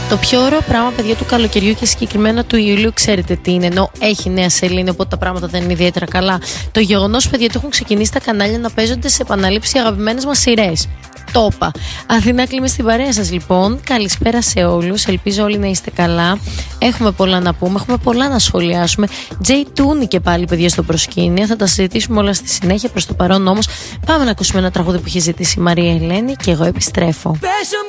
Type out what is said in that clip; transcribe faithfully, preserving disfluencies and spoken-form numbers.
Το πιο ωραίο πράγμα, παιδιά, του καλοκαιριού και συγκεκριμένα του Ιουλίου, ξέρετε τι είναι? Ενώ έχει νέα σελήνη, οπότε τα πράγματα δεν είναι ιδιαίτερα καλά. Το γεγονός, παιδιά, ότι έχουν ξεκινήσει τα κανάλια να παίζονται σε επανάληψη οι αγαπημένες μας σειρές. Το είπα. Αθηνά, κλείνουμε στην παρέα σας λοιπόν. Καλησπέρα σε όλους. Ελπίζω όλοι να είστε καλά. Έχουμε πολλά να πούμε, έχουμε πολλά να σχολιάσουμε. Τζέι Τούνι και πάλι, παιδιά, στο προσκήνιο. Θα τα συζητήσουμε όλα στη συνέχεια. Προς το παρόν όμως, πάμε να ακούσουμε ένα τραγούδι που έχει ζητήσει η Μαρία Ελένη και εγώ επιστρέφω.